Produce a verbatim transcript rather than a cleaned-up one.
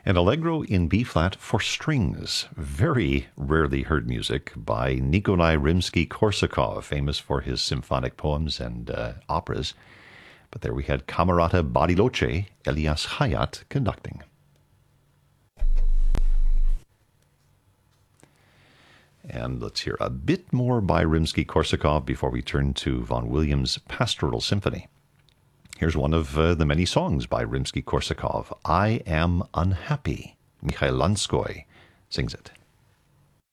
and Allegro in B-flat for strings. Very rarely heard music by Nikolai Rimsky-Korsakov, famous for his symphonic poems and uh, operas. But there we had Camerata Bariloche, Elias Hayat conducting. And let's hear a bit more by Rimsky-Korsakov before we turn to Vaughan Williams' Pastoral Symphony. Here's one of uh, the many songs by Rimsky-Korsakov, I Am Unhappy. Mikhail Lanskoy sings it.